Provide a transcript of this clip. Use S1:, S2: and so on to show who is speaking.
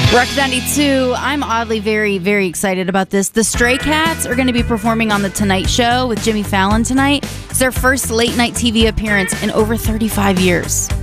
S1: Rock 92, I'm oddly very, very excited about this. The Stray Cats are going to be performing on The Tonight Show with Jimmy Fallon tonight. It's their first late-night TV appearance in over 35 years.